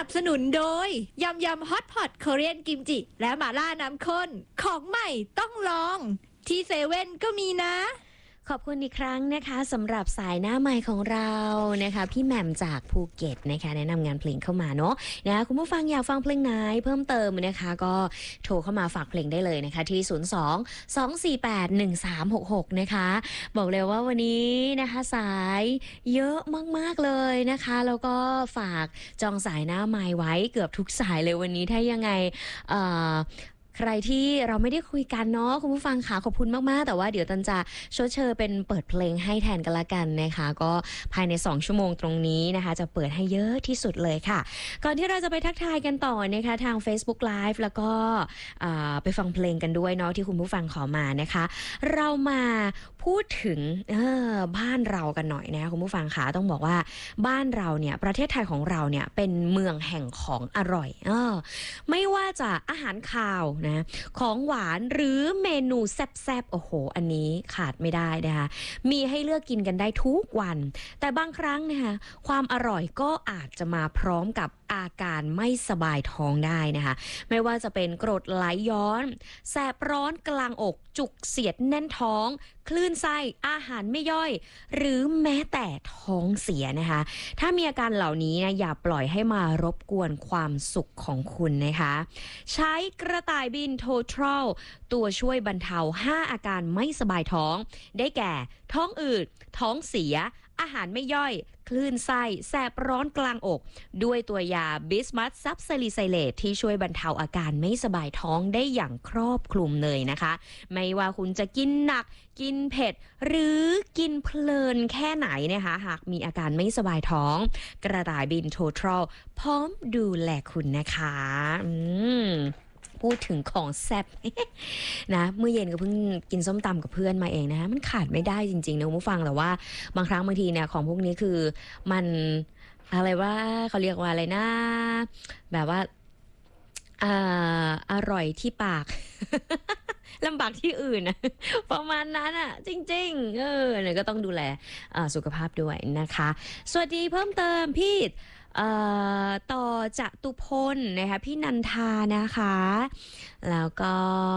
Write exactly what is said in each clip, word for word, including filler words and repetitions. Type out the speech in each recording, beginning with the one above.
บสนุนโดยยำยำฮอตพอตคอเรียนกิมจิและหม่าล่าน้ำข้นของใหม่ต้องลองที่เซเว่นก็มีนะขอบคุณอีกครั้งนะคะสำหรับสายหน้าใหม่ของเรานะคะพี่แหม่มจากภูเก็ตนะคะแนะนำงานเพลงเข้ามาเนาะนะคุณผู้ฟังอยากฟังเพลงไหนเพิ่มเติมนะคะก็โทรเข้ามาฝากเพลงได้เลยนะคะที่ศูนย์ สอง สอง สี่ แปด หนึ่ง สาม หก หกนะคะบอกเลยว่าวันนี้นะคะสายเยอะมากๆเลยนะคะแล้วก็ฝากจองสายหน้าใหม่ไว้เกือบทุกสายเลยวันนี้ถ้ายังไงเอ่อใครที่เราไม่ได้คุยกันเนาะคุณผู้ฟังค่ะขอบคุณมากๆแต่ว่าเดี๋ยวตันจะชดเชยเป็นเปิดเพลงให้แทนกันละกันนะคะก็ภายในสองชั่วโมงตรงนี้นะคะจะเปิดให้เยอะที่สุดเลยค่ะก่อนที่เราจะไปทักทายกันต่อนะคะทาง Facebook Live แล้วก็ไปฟังเพลงกันด้วยเนาะที่คุณผู้ฟังขอมานะคะเรามาพูดถึงบ้านเรากันหน่อยนะคะคุณผู้ฟังค่ะต้องบอกว่าบ้านเราเนี่ยประเทศไทยของเราเนี่ยเป็นเมืองแห่งของอร่อยเออไม่ว่าจะอาหารคาวนะของหวานหรือเมนูแซ่บๆโอ้โหอันนี้ขาดไม่ได้นะคะมีให้เลือกกินกันได้ทุกวันแต่บางครั้งนะคะความอร่อยก็อาจจะมาพร้อมกับอาการไม่สบายท้องได้นะคะไม่ว่าจะเป็นกรดไหลย้อนแสบร้อนกลางอกจุกเสียดแน่นท้องคลื่นไส้อาหารไม่ย่อยหรือแม้แต่ท้องเสียนะคะถ้ามีอาการเหล่านี้นะอย่าปล่อยให้มารบกวนความสุขของคุณนะคะใช้กระต่ายบิน Total ตัวช่วยบรรเทาห้าอาการไม่สบายท้องได้แก่ท้องอืดท้องเสียอาหารไม่ย่อยคลื่นไส้แสบร้อนกลางอกด้วยตัวยาบิสมัสซับซาลิไซเลตที่ช่วยบรรเทาอาการไม่สบายท้องได้อย่างครอบคลุมเลยนะคะไม่ว่าคุณจะกินหนักกินเผ็ดหรือกินเพลินแค่ไหนนะคะหากมีอาการไม่สบายท้องกระต่ายบิน Total พร้อมดูแลคุณนะคะอืมพูดถึงของแซ่บ นะเมื่อเย็นก็เพิ่งกินส้มตำกับเพื่อนมาเองนะคะมันขาดไม่ได้จริงๆนะคุณผู้ฟังแต่ว่าบางครั้งบางทีเนี่ยของพวกนี้คือมันอะไรว่าเขาเรียกว่าอะไรนะแบบว่าอ่าอร่อยที่ปาก ลำบากที่อื่นนะประมาณนั้นอ่ะจริงๆเออเนี่ยก็ต้องดูแลสุขภาพด้วยนะคะสวัสดีเพิ่มเติมพี่ต่อจตุพลนะคะพี่นันทานะคะแล้วก็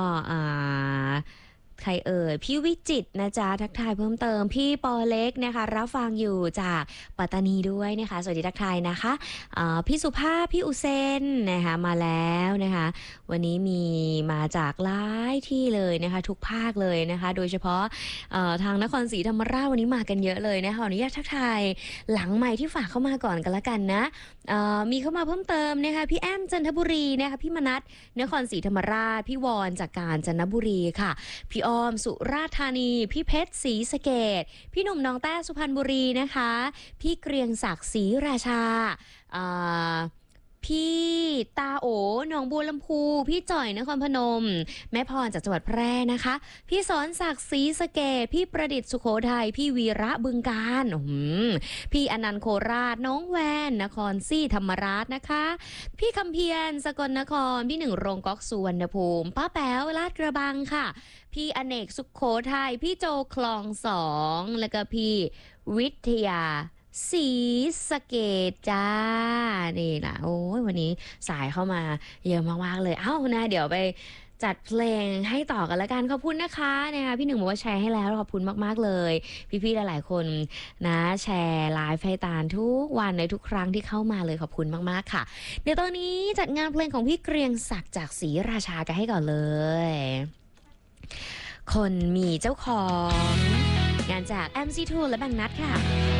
ใครเอ่ยพี่วิจิตรนะจ๊ะทักทายเพิ่มเติมพี่ปอเล็กนะคะรับฟังอยู่จากปัตตานีด้วยนะคะสวัสดีทักทายนะคะพี่สุภาพพี่อุเซนนะคะมาแล้วนะคะวันนี้มีมาจากหลายที่เลยนะคะทุกภาคเลยนะคะโดยเฉพาะทางนครศรีธรรมราชวันนี้มากันเยอะเลยนะคะขออนุญาตทักทายหลังใหม่ที่ฝากเข้ามาก่อนกันละกันนะมีเข้ามาเพิ่มเติมนะคะพี่แอมจันทบุรีนะคะพี่มนัสนครศรีธรรมราชพี่วอนจากกาญจนบุรีค่ะพี่ออมสุราษฎร์ธานีพี่เพชรศรีสะเกษพี่หนุ่มน้องแต้สุพรรณบุรีนะคะพี่เกรียงศักดิ์ศรีราชาพี่ตาโอหนองบัวลำพูพี่จ่อยนครพนมแม่พรจากจังหวัดแพร่นะคะพี่สอนศักดิ์ศรีสะเกษพี่ประดิษฐ์สุโขทัยพี่วีระบึงกาฬพี่อนันต์โคราชน้องแวนนครศรีธรรมราชนะคะพี่คำเพียรสกลนครพี่หนึ่งโรงก๊อกสุวรรณภูมิป้าแป๋วลาดกระบังค่ะพี่อเนกสุโขทัยพี่โจคลองสองแล้วก็พี่วิทยาศรีสะเกษจ้านี่นะโอ้ยวันนี้สายเข้ามาเยอะมากๆเลยเอ้านะเดี๋ยวไปจัดเพลงให้ต่อกันละกันขอบคุณนะคะนะคะพี่หนึ่งบอกว่าแชร์ให้แล้วขอบคุณมากๆเลยพี่ๆหลายๆคนนะแชร์ไลฟ์ให้ตาลทุกวันในทุกครั้งที่เข้ามาเลยขอบคุณมากๆค่ะเดี๋ยวตอนนี้จัดงานเพลงของพี่เกรียงศักดิ์จากศรีราชากันให้ก่อนเลยคนมีเจ้าของงานจาก เอ็ม ซี ทู และแบงค์นัทค่ะ